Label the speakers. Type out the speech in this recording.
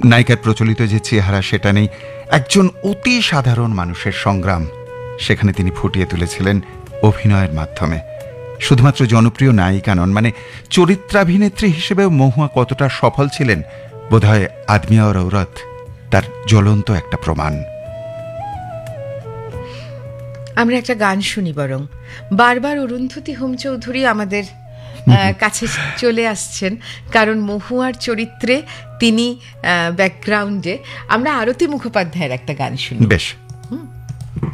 Speaker 1: নায়িকার প্রচলিত যে চেহারা সেটা নেই, একজন অতি সাধারণ মানুষের সংগ্রাম সেখানে তিনি ফুটিয়ে তুলেছিলেন অভিনয়ের মাধ্যমে। শুধুমাত্র জনপ্রিয় নায়িকা নন, মানে চরিত্রাভিনেত্রী হিসেবেও মহুয়া কতটা সফল ছিলেন বোধহয় আদমি और औरत তার জ্বলন্ত একটা প্রমাণ।
Speaker 2: আমরা একটা গান শুনি বরং। বারবার অরুন্ধতী হোম চৌধুরী আমাদের কাছে চলে আসছেন, কারণ মহুয়ার চরিত্রে তিনি ব্যাকগ্রাউন্ডে। আমরা আরতি মুখোপাধ্যায়ের একটা গান শুনি।
Speaker 1: বেশ।